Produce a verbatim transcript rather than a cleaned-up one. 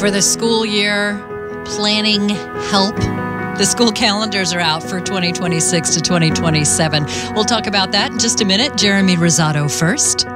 for the school year, planning help. The school calendars are out for twenty twenty-six to twenty twenty-seven. We'll talk about that in just a minute. Jeremy Rosado first.